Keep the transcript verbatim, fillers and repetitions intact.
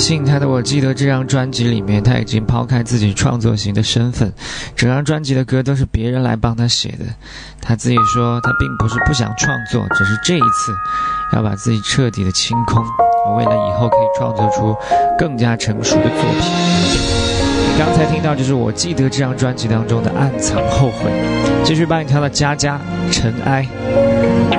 信他的我记得这张专辑里面，他已经抛开自己创作型的身份，整张专辑的歌都是别人来帮他写的。他自己说他并不是不想创作，只是这一次要把自己彻底的清空，为了以后可以创作出更加成熟的作品。你刚才听到就是我记得这张专辑当中的暗藏后悔。继续帮你挑到佳佳尘埃。